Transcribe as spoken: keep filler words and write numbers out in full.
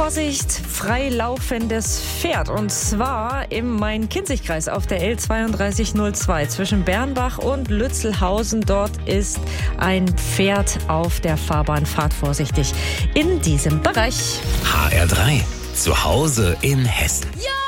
Vorsicht, freilaufendes Pferd. Und zwar im Main-Kinzig-Kreis auf der L zweiunddreißig null zwei zwischen Bernbach und Lützelhausen. Dort ist ein Pferd auf der Fahrbahn. Fahrt vorsichtig in diesem Bereich. H R drei. Zu Hause in Hessen. Ja!